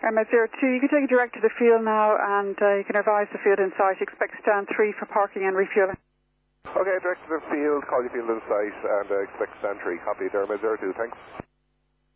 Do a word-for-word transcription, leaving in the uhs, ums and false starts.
Airmed zero two, you can take it direct to the field now, and uh, you can advise the field in sight. You expect stand three for parking and refueling. Okay, direct to the field, call your field in sight, and uh, expect stand three. Copy, Airmed zero two, thanks.